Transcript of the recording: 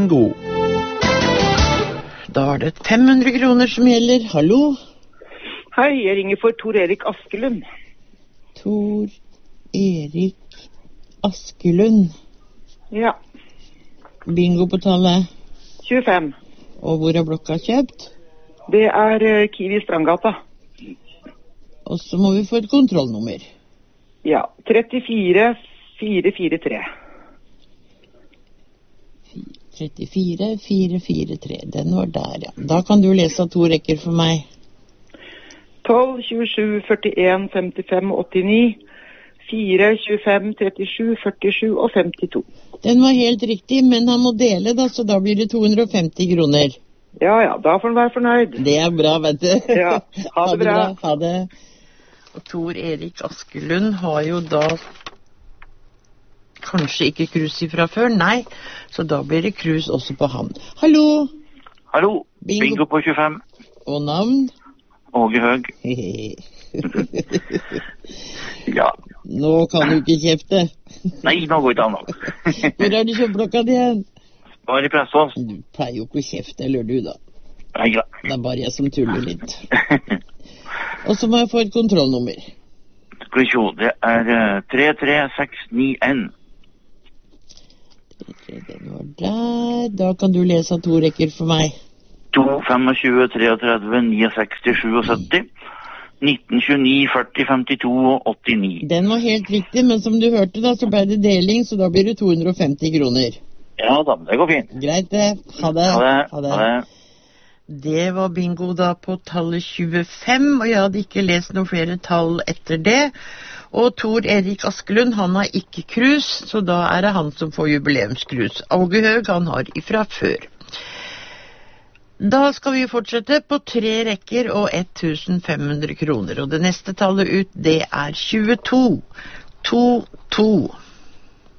bingo. Da er det 500 kroner som gjelder. Hallo? Hei, jeg ringer for Tor Erik Askelund. Tor Erik Askelund. Ja, Bingo på tallet. 25. Og hvor er blokka kjøpt? Det er Kiwi Strandgata. Og så må vi få et kontrollnummer. Ja, 34443. 34443. Den var der, ja. Da kan du lese 2 rekker for meg. 12, 27, 41, 55, 89, 4, 25, 37, 47 og 52. Den var helt riktig, men han må dele da, så da blir det 250 kroner. Ja, da får han være fornøyd. Det er bra, vet du. Ja, ha det bra. Ha det. Og Tor Erik Askelund har jo da kanskje ikke krus ifra før, nei, så da blir det krus også på han. Hallo? Hallo, bingo på 25. Og navn? Åge Høg. Ja. Nå kan du ikke kjefte. Nei, nå går det an nå. Hvor er du kjøpt blokka di hen? Bare i Pressås. Du pleier jo ikke å kjefte, eller du da? Nei da. Det er bare jeg som tuller litt. Og så må jeg få et kontrollnummer. Skal vi se, det er 33691. Den var der. Da kan du lese 2 rekker for meg. 2, 25, 33, 69, 77, 19, 29, 40, 52 og 89. Den var helt riktig, men som du hørte da, så ble det deling, så da blir det 250 kroner. Ja da, det går fint. Greit det. Ha det. Ha det. Det var bingo da på tallet 25, og jeg hadde ikke lest noen flere tall etter det. Og Tor Erik Askelund, han har ikke krus, så da er det han som får jubileumskrus. Åge Høg, han har ifra før. Da skal vi fortsette på 3 rekker og 1500 kroner, og det neste tallet ut, det er 22. 22.